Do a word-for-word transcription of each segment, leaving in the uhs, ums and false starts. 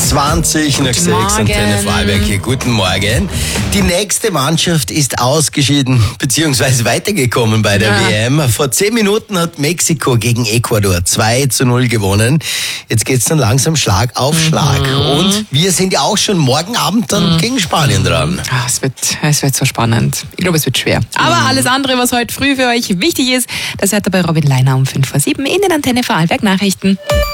zwanzig nach sechs Antenne Vorarlberg hier. Guten Morgen. Die nächste Mannschaft ist ausgeschieden bzw. weitergekommen bei der ja. W M. Vor zehn Minuten hat Mexiko gegen Ecuador zwei zu null gewonnen. Jetzt geht's dann langsam Schlag auf Schlag. Mhm. Und wir sind ja auch schon morgen Abend dann mhm. gegen Spanien dran. Ach, es wird, es wird so spannend. Ich glaube, es wird schwer. Aber mhm. alles andere, was heute früh für euch wichtig ist, das hört ihr bei Robin Leiner um fünf vor sieben in den Antenne Vorarlberg Nachrichten.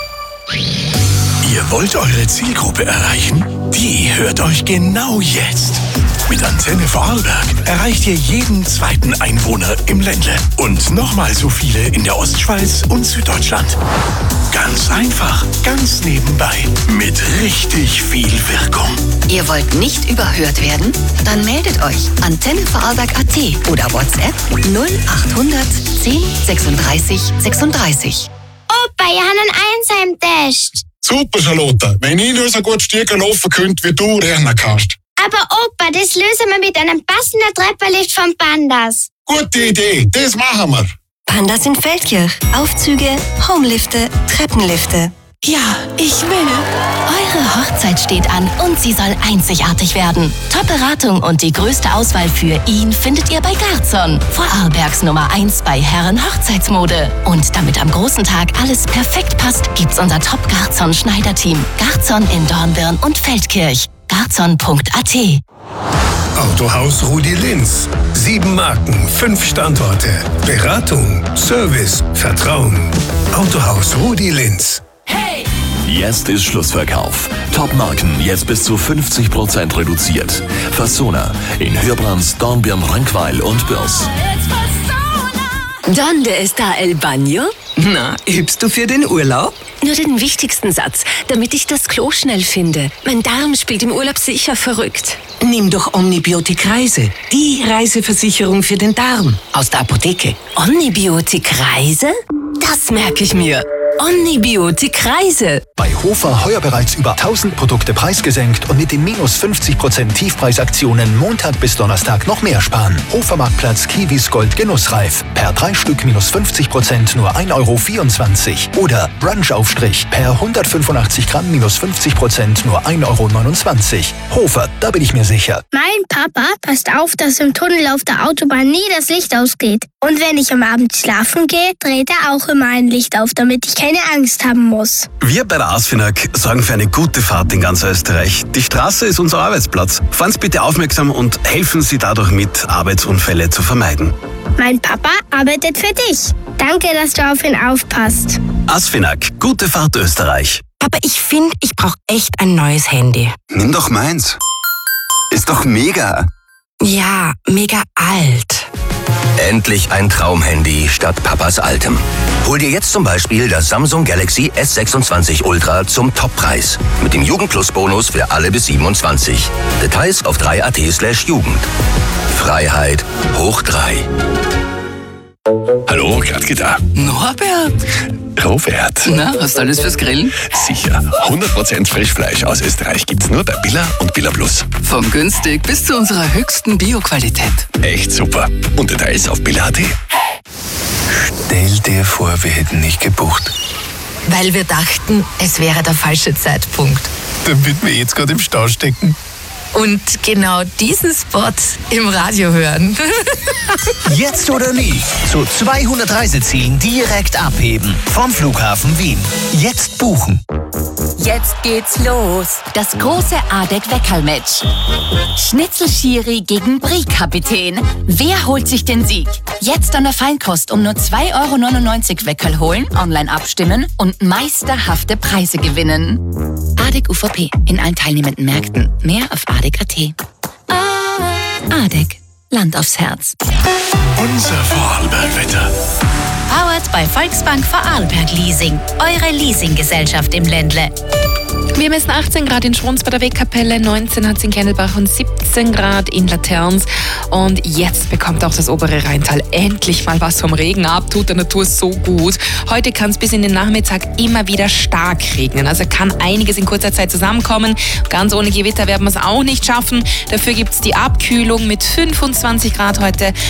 Ihr wollt eure Zielgruppe erreichen? Die hört euch genau jetzt. Mit Antenne Vorarlberg erreicht ihr jeden zweiten Einwohner im Ländle und nochmal so viele in der Ostschweiz und Süddeutschland. Ganz einfach, ganz nebenbei, mit richtig viel Wirkung. Ihr wollt nicht überhört werden? Dann meldet euch Antenne Vorarlberg Punkt at oder WhatsApp null achthundert zehn sechsunddreißig sechsunddreißig. Opa, ich habe einen Eins-Heim-Test. Super, Charlotte. Wenn ich nur so gut Stiegen laufen könnte, wie du rennen kannst. Aber Opa, das lösen wir mit einem passenden Treppenlift von Pandas. Gute Idee, das machen wir. Pandas in Feldkirch. Aufzüge, Homelifte, Treppenlifte. Ja, ich will. Eure Hochzeit steht an und sie soll einzigartig werden. Top-Beratung und die größte Auswahl für ihn findet ihr bei Garzon. Vorarlbergs Nummer eins bei Herren-Hochzeitsmode. Und damit am großen Tag alles perfekt passt, gibt's unser Top-Garzon-Schneiderteam. Garzon in Dornbirn und Feldkirch. garzon punkt at. Autohaus Rudi Linz. Sieben Marken, fünf Standorte. Beratung, Service, Vertrauen. Autohaus Rudi Linz. Jetzt ist Schlussverkauf. Top-Marken jetzt bis zu fünfzig Prozent reduziert. Fasona in Hörbrands, Dornbirn, Rankweil und Bürs. ¿Dónde está el baño? Na, übst du für den Urlaub? Nur den wichtigsten Satz, damit ich das Klo schnell finde. Mein Darm spielt im Urlaub sicher verrückt. Nimm doch Omnibiotik Reise. Die Reiseversicherung für den Darm. Aus der Apotheke. Omnibiotik Reise? Das merke ich mir. Omnibiotik Reise. Bei Hofer heuer bereits über tausend Produkte preisgesenkt und mit den minus fünfzig Prozent Tiefpreisaktionen Montag bis Donnerstag noch mehr sparen. Hofermarktplatz Kiwis Gold Genussreif. Per drei Stück minus fünfzig Prozent nur ein Euro vierundzwanzig. Oder Brunchaufstrich per hundertfünfundachtzig Gramm minus fünfzig Prozent nur ein Euro neunundzwanzig. Hofer, da bin ich mir sicher. Mein Papa passt auf, dass im Tunnel auf der Autobahn nie das Licht ausgeht. Und wenn ich am Abend schlafen gehe, dreht er auch immer ein Licht auf, damit ich keine Angst haben muss. Wir bei der ASFINAG sorgen für eine gute Fahrt in ganz Österreich. Die Straße ist unser Arbeitsplatz. Fahren Sie bitte aufmerksam und helfen Sie dadurch mit, Arbeitsunfälle zu vermeiden. Mein Papa arbeitet für dich. Danke, dass du auf ihn aufpasst. ASFINAG, gute Fahrt Österreich. Aber ich finde, ich brauche echt ein neues Handy. Nimm doch meins. Ist doch mega. Ja, mega alt. Endlich ein Traumhandy statt Papas altem. Hol dir jetzt zum Beispiel das Samsung Galaxy S sechsundzwanzig Ultra zum Toppreis. Mit dem Jugendplus-Bonus für alle bis siebenundzwanzig. Details auf drei punkt at slash Jugend. Freiheit hoch drei. Hallo, Gradke da. Norbert. Robert. Na, hast du alles fürs Grillen? Sicher. hundert Prozent Frischfleisch aus Österreich gibt's nur bei Billa und Billa Plus. Vom günstig bis zu unserer höchsten Bio-Qualität. Echt super. Und Details auf Billa punkt at. Stell dir vor, wir hätten nicht gebucht. Weil wir dachten, es wäre der falsche Zeitpunkt. Damit wir jetzt gerade im Stau stecken. Und genau diesen Spot im Radio hören. Jetzt oder nie. Zu zweihundert Reisezielen direkt abheben. Vom Flughafen Wien. Jetzt buchen. Jetzt geht's los. Das große A D E C-Weckerl-Match. Schnitzel-Schiri gegen Brie-Kapitän. Wer holt sich den Sieg? Jetzt an der Feinkost um nur zwei Euro neunundneunzig Weckerl holen, online abstimmen und meisterhafte Preise gewinnen. A D E C U V P in allen teilnehmenden Märkten. Mehr auf A D E C punkt at. A D E C. Land aufs Herz. Unser Vorarlberg-Wetter. Powered bei Volksbank Vorarlberg Leasing. Eure Leasinggesellschaft im Ländle. Wir messen achtzehn Grad in Schrons bei der Wegkapelle, neunzehn hat es in Kennelbach und siebzehn Grad in Laterns. Und jetzt bekommt auch das obere Rheintal endlich mal was vom Regen ab. Tut der Natur so gut. Heute kann es bis in den Nachmittag immer wieder stark regnen. Also kann einiges in kurzer Zeit zusammenkommen. Ganz ohne Gewitter werden wir es auch nicht schaffen. Dafür gibt es die Abkühlung mit fünfundzwanzig Grad heute.